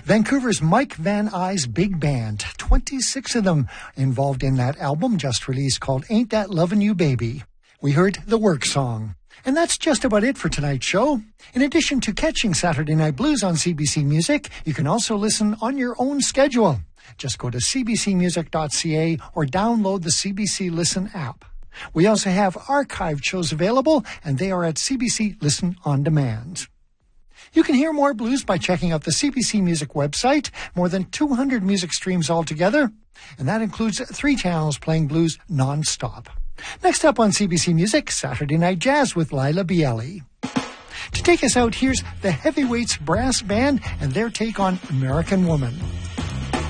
Vancouver's Mike Van Ey's big band, 26 of them involved in that album just released called Ain't That Lovin' You Baby. We heard the Work Song. And that's just about it for tonight's show. In addition to catching Saturday Night Blues on CBC Music, you can also listen on your own schedule. Just go to cbcmusic.ca or download the CBC Listen app. We also have archived shows available, and they are at CBC Listen On Demand. You can hear more blues by checking out the CBC Music website, more than 200 music streams altogether, and that includes 3 channels playing blues non-stop. Next up on CBC Music, Saturday Night Jazz with Lila Bielli. To take us out, here's the Heavyweights Brass Band and their take on American Woman.